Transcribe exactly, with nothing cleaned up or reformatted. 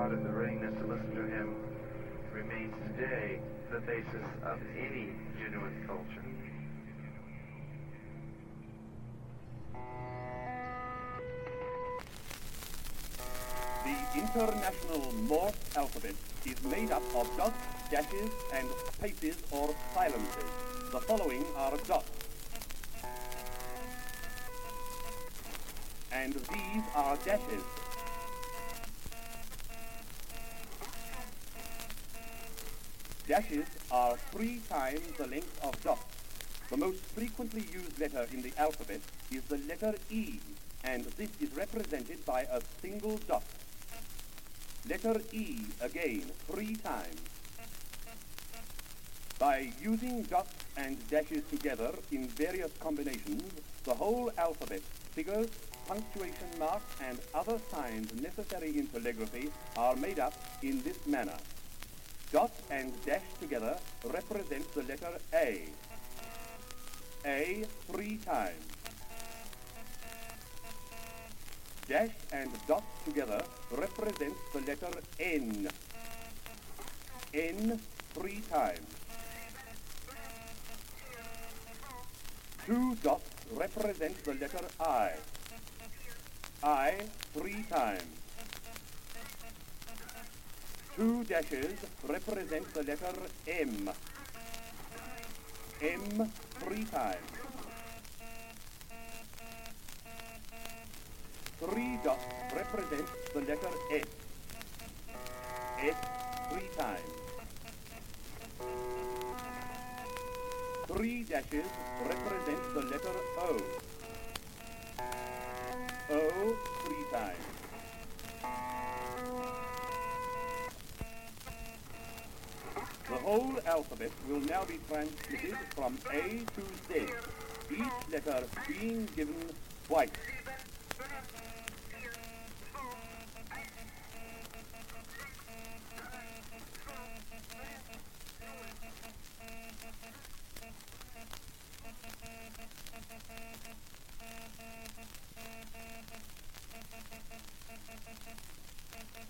God and the readiness to listen to him remains today the basis of any genuine culture. The International Morse alphabet is made up of dots, dashes, and spaces or silences. The following are dots. And these are dashes. Dashes are three times the length of dots. The most frequently used letter in the alphabet is the letter E, and this is represented by a single dot. Letter E again, three times. By using dots and dashes together in various combinations, the whole alphabet, figures, punctuation marks, and other signs necessary in telegraphy are made up in this manner. Dot and dash together represent the letter A. A three times. Dash and dot together represent the letter N. N three times. Two dots represent the letter I. I three times. Two dashes represent the letter M. M three times. Three dots represent the letter S. S three times. Three dashes represent the letter O. O three times. The whole alphabet will now be transmitted from A to Z, each letter being given twice.